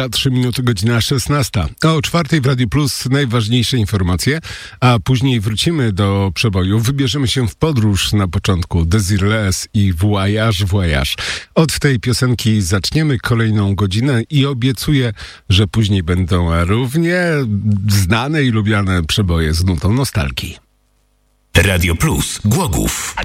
Za 3 minuty godzina 16. O 4:00 w Radiu Plus najważniejsze informacje, a później wrócimy do przeboju. Wybierzemy się w podróż na początku. Desireless i Voyage, Voyage. Od tej piosenki zaczniemy kolejną godzinę i obiecuję, że później będą równie znane i lubiane przeboje z nutą nostalgii. Radio Plus Głogów.